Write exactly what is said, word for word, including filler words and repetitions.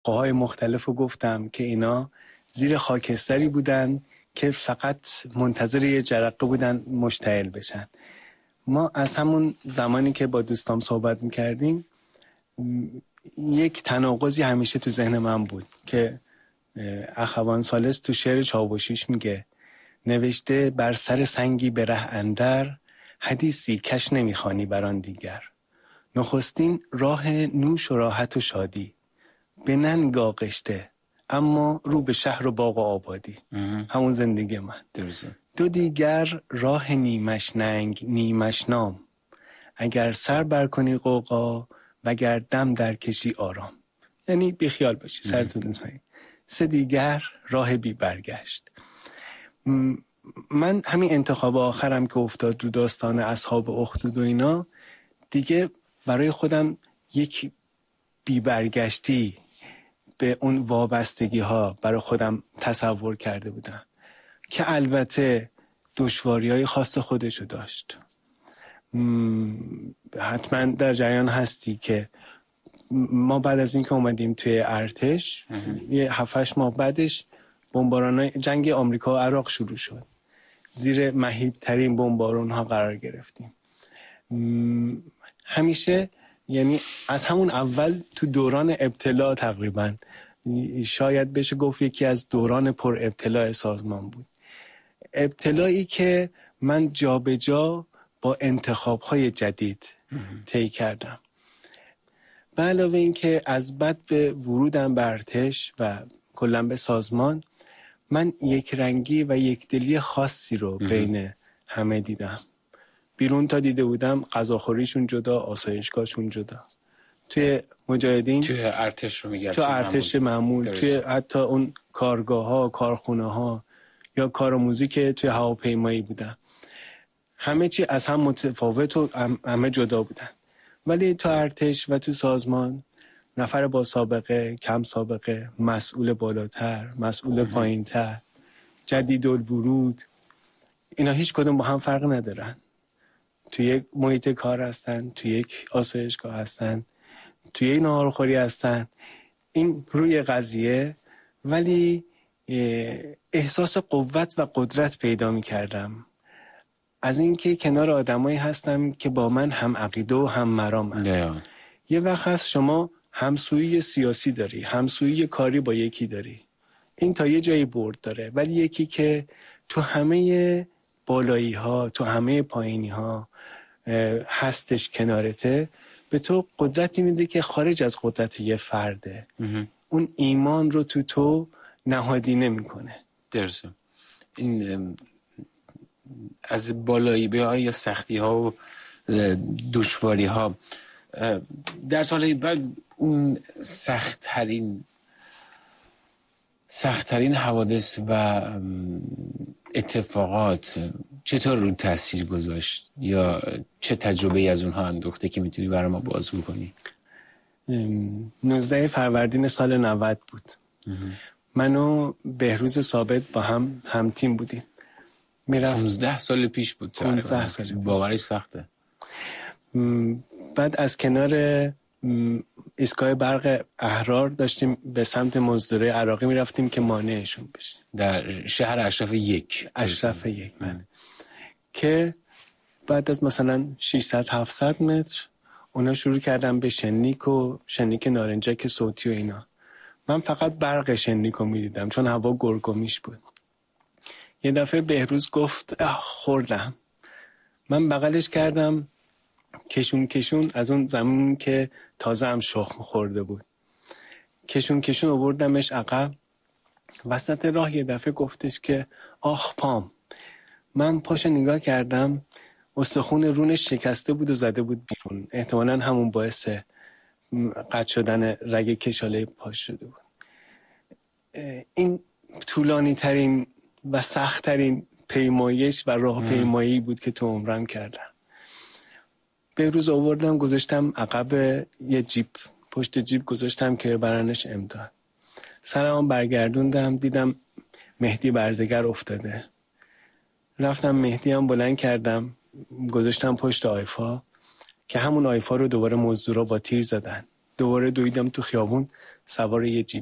قوهای مختلف رو گفتم که اینا زیر خاکستری بودن که فقط منتظر یه جرقه بودن مشتعل بشن. ما از همون زمانی که با دوستام صحبت میکردیم یک تناقضی همیشه تو ذهن من بود که اخوان ثالث تو شعر چاوشیش میگه نوشته بر سر سنگی به ره اندر، حدیثی کش نمیخوانی بران دیگر. نخستین راه نوش و راحت و شادی، به ننگ آغشته اما رو به شهر و باغ و آبادی. همون زندگی من. درسته. دو دیگر راه نیمش ننگ نیمش نام، اگر سر بر کنی قوقا وگر دم در کشی آرام. یعنی بیخیال باشی، سرتون نزنی. سه دیگر راه بی برگشت. من همین انتخاب آخرم که افتاد رو داستان اصحاب اخدود و اینا، دیگه برای خودم یک بی برگشتی به اون وابستگی ها برای خودم تصور کرده بودم که البته دشواری های خاص خودشو داشت. حتما در جریان هستی که ما بعد از این که اومدیم توی ارتش یه هفتش ماه بعدش بمباران جنگ آمریکا و عراق شروع شد. زیر مهیب ترین بمباران ها قرار گرفتیم. همیشه یعنی از همون اول تو دوران ابتلا تقریبا شاید بشه گفت یکی از دوران پر ابتلا سازمان بود. ابتلایی که من جا به جا با انتخاب‌های جدید طی کردم. به علاوه این که از بد به ورودم به ارتش و کلاً به سازمان، من یک رنگی و یک دلی خاصی رو بین همه دیدم. بیرون تا دیده بودم غذاخوریشون جدا، آسایشگاهشون جدا. توی مجاهدین توی ارتش رو میگردی، تو ارتش معمول، توی حتی اون کارگاه ها، کارخونه ها یا کار موزیک توی هواپیمایی بودن، همه چی از هم متفاوت و همه جدا بودن. ولی تو ارتش و تو سازمان نفر با سابقه، کم سابقه، مسئول بالاتر، مسئول پایینتر، جدید الورود، اینا هیچ کدوم با هم فرق ندارن. توی یک محیط کار هستن، توی یک آسایشگاه هستن، توی یک ناهارخوری هستن. این روی قضیه، ولی احساس قوت و قدرت پیدا می کردم از اینکه کنار آدمایی هستم که با من هم عقیده و هم مرامن. یه وقت هست شما همسویی سیاسی داری، همسویی کاری با یکی داری، این تا یه جایی برد داره، ولی یکی که تو همه بالایی ها، تو همه پایینی ها هستش کنارته، به تو قدرتی میده که خارج از قدرت یه فرده. اون ایمان رو تو تو نهادینه میکنه. درسته. این از بالایی به ها یا سختی ها و دشواری ها در سالهای بعد اون سخت‌ترین سخت‌ترین حوادث و اتفاقات چطور رو تاثیر گذاشت یا چه تجربه‌ای از اونها اندوخته که میتونی برای ما بازگو کنی؟ نوزده فروردین سال نود بود. من و بهروز ثابت با هم هم تیم بودیم. پانزده سال پیش بود. پانزده سال پیش. باورش سخته. بعد از کنار ایستگاه برق احرار داشتیم به سمت مزدوره عراقی میرفتیم که مانعشون بشیم. در شهر اشرف یک. اشرف یک من. که بعد از مثلا ششصد هفتصد متر اونا شروع کردن به شنیک و شنیک نارنجک صوتی و اینا. من فقط برق شنیک رو میدیدم چون هوا گرگومیش بود. یه دفعه بهروز گفت خوردم. من بغلش کردم، کشون کشون از اون زمین که تازه هم شخم خورده بود، کشون کشون آوردمش عقب. وسط راه یه دفعه گفتش که آخ پام. من پاشو نگاه کردم، استخون رونش شکسته بود و زده بود بیرون. احتمالاً همون باعث قطع شدن رگ کشاله پاش شده بود. این طولانی ترین و سخت ترین پیمایش و راه پیمایی بود که تو عمرم کردم. به روز آوردم گذاشتم عقب یه جیپ، پشت جیپ گذاشتم که برنش امداد. سرم برگردوندم، دیدم مهدی برزگر افتاده. رفتم مهدی هم بلند کردم، گذاشتم پشت آیفا که همون آیفا رو دوباره مزدورا با تیر زدن. دوباره دویدم تو خیابون سوار یه جیپ